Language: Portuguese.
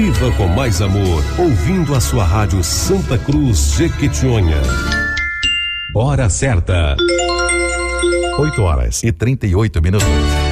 Viva com mais amor, ouvindo a sua rádio Santa Cruz Jequitinhonha. Hora certa. 8h38.